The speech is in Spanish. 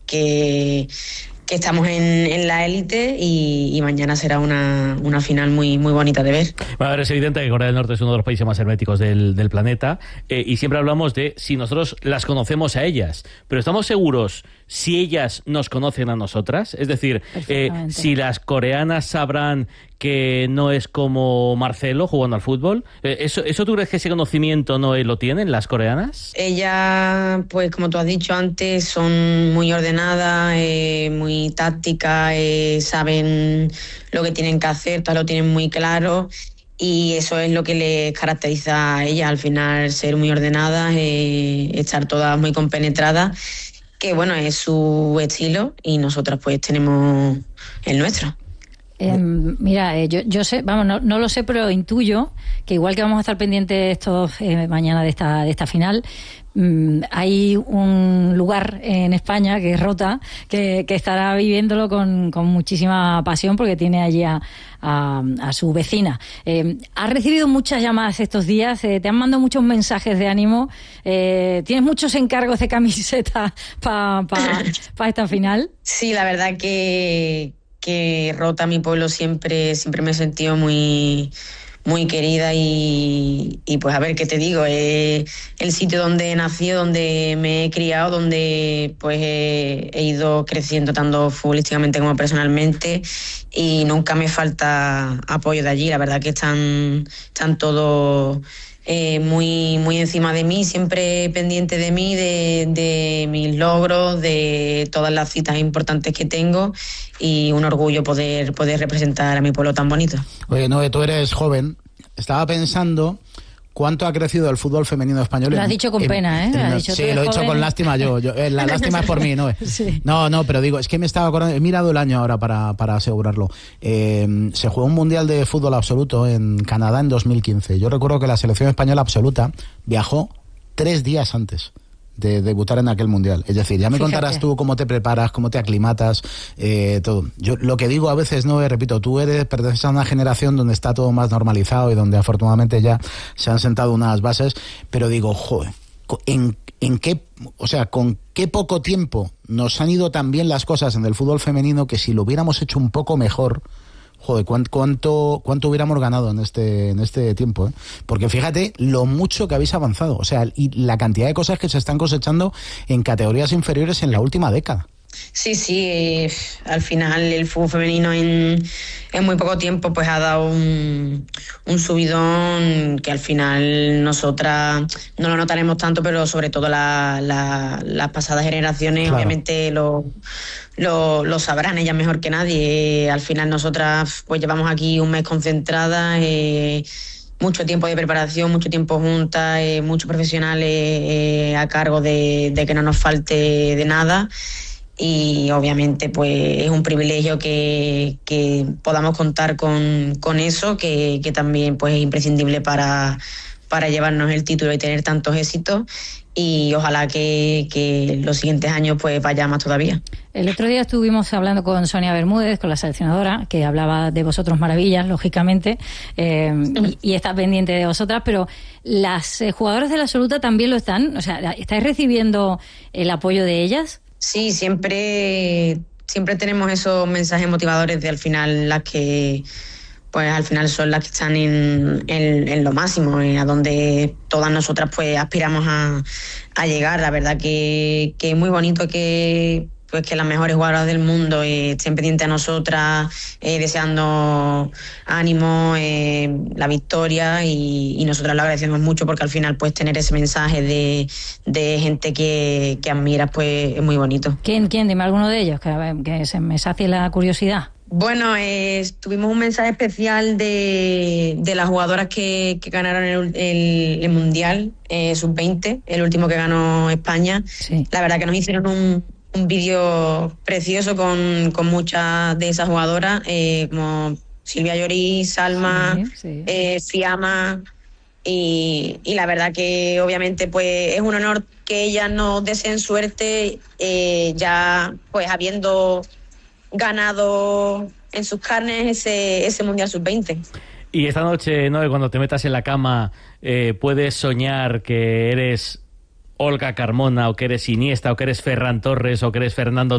que estamos en la élite y mañana será una final muy, muy bonita de ver. Bueno, a ver, es evidente que Corea del Norte es uno de los países más herméticos del planeta, y siempre hablamos de si nosotros las conocemos a ellas, pero ¿estamos seguros si ellas nos conocen a nosotras? Es decir, si las coreanas sabrán que no es como Marcelo jugando al fútbol, ¿eso tú crees que ese conocimiento no lo tienen las coreanas? Ellas, pues como tú has dicho antes, son muy ordenadas, muy tácticas, saben lo que tienen que hacer, todo lo tienen muy claro, y eso es lo que les caracteriza a ellas, al final ser muy ordenadas, estar todas muy compenetradas, que bueno, es su estilo y nosotras pues tenemos el nuestro. Mira, yo sé, vamos, no lo sé, pero intuyo que igual que vamos a estar pendientes todos mañana de esta final, hay un lugar en España que es Rota, que estará viviéndolo con muchísima pasión porque tiene allí a su vecina. ¿Has recibido muchas llamadas estos días? ¿Te han mandado muchos mensajes de ánimo? ¿Tienes muchos encargos de camisetas para esta final? Sí, la verdad que Rota, mi pueblo, siempre me he sentido muy, muy querida y pues a ver qué te digo, el sitio donde he nacido, donde me he criado, donde pues he ido creciendo tanto futbolísticamente como personalmente, y nunca me falta apoyo de allí. La verdad que están todos muy, muy encima de mí, siempre pendiente de mí, de mis logros, de todas las citas importantes que tengo, y un orgullo poder representar a mi pueblo tan bonito. Oye, Noé, tú eres joven. Estaba pensando cuánto ha crecido el fútbol femenino español. Lo has dicho con pena, ¿eh? Sí, lo he dicho con lástima yo. La lástima es por mí, ¿no? Sí. No, pero digo, es que me estaba acordando, he mirado el año ahora para asegurarlo. Se jugó un mundial de fútbol absoluto en Canadá en 2015. Yo recuerdo que la selección española absoluta viajó 3 días antes de debutar en aquel mundial. Es decir, ya me contarás tú cómo te preparas, cómo te aclimatas, todo. Yo lo que digo a veces, no, repito, tú perteneces a una generación donde está todo más normalizado y donde afortunadamente ya se han sentado unas bases, pero digo, joder, con qué poco tiempo nos han ido tan bien las cosas en el fútbol femenino, que si lo hubiéramos hecho un poco mejor, joder, ¿cuánto hubiéramos ganado en este tiempo, ¿eh? Porque fíjate lo mucho que habéis avanzado, o sea, y la cantidad de cosas que se están cosechando en categorías inferiores en la última década. Sí, al final el fútbol femenino en muy poco tiempo pues ha dado un subidón que al final nosotras no lo notaremos tanto, pero sobre todo las pasadas generaciones, claro, obviamente lo sabrán ellas mejor que nadie. Al final nosotras pues llevamos aquí un mes concentradas, mucho tiempo de preparación, mucho tiempo juntas, muchos profesionales a cargo de que no nos falte de nada. Y obviamente pues es un privilegio que podamos contar con eso, que también pues es imprescindible para llevarnos el título y tener tantos éxitos, y ojalá que los siguientes años pues vaya más todavía. El otro día estuvimos hablando con Sonia Bermúdez, con la seleccionadora, que hablaba de vosotros maravillas, lógicamente, y está pendiente de vosotras, pero las jugadoras de la absoluta también lo están. O sea, ¿estáis recibiendo el apoyo de ellas? Sí, siempre tenemos esos mensajes motivadores de al final las que pues al final son las que están en lo máximo, a donde todas nosotras pues aspiramos a llegar. La verdad que es muy bonito que las mejores jugadoras del mundo estén pendientes a nosotras, deseando ánimo, la victoria, y nosotras lo agradecemos mucho, porque al final pues tener ese mensaje de gente que admiras pues es muy bonito. ¿Quién? Dime alguno de ellos, que se me sacie la curiosidad. Bueno, tuvimos un mensaje especial de las jugadoras que ganaron el Mundial Sub-20, el último que ganó España. Sí. La verdad que nos hicieron un vídeo precioso con muchas de esas jugadoras, como Silvia Lloris, Salma, sí. Fiamma, y la verdad que obviamente pues es un honor que ellas nos deseen suerte, ya pues habiendo ganado en sus carnes ese Mundial Sub-20. Y esta noche, ¿no?, cuando te metas en la cama, puedes soñar que eres Olga Carmona, o que eres Iniesta, o que eres Ferran Torres, o que eres Fernando